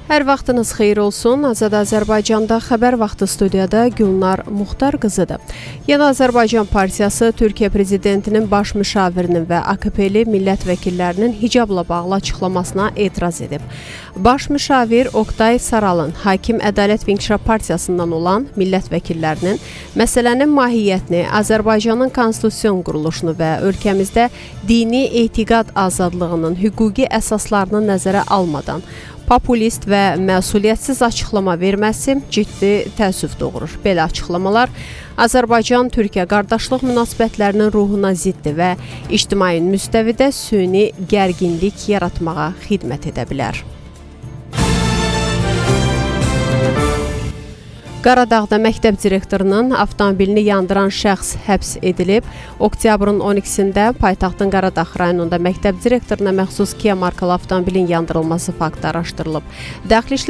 Hər vaxtınız xeyir olsun. Azad Azərbaycanda xəbər vaxtı studiyada Gülnar Muxtar qızıdır. Yeni Azərbaycan Partiyası Türkiyə Prezidentinin baş müşavirinin və AKP-li millət vəkillərinin hicabla bağlı açıqlamasına etiraz edib. Baş müşavir Oqtay Saralın Hakim Ədalət və İnkişaf Partiyasından olan millət vəkillərinin məsələnin mahiyyətini, Azərbaycanın konstitusiyon quruluşunu və ölkəmizdə dini etiqad azadlığının hüquqi əsaslarını nəzərə almadan populist və məsuliyyətsiz açıqlama verməsi ciddi təəssüf doğurur. Belə açıqlamalar Azərbaycan-Türkiyə qardaşlıq münasibətlərinin ruhuna ziddir və ictimai müstəvidə süni gərginlik yaratmağa xidmət edə bilər. Qaradağda məktəb direktorunun avtomobilini yandıran şəxs həbs edilib. Oktyabrın 12-sində paytaxtın Qaradağ rayonunda məktəb direktoruna məxsus Kia markalı avtomobilin yandırılması faktı araşdırılıb.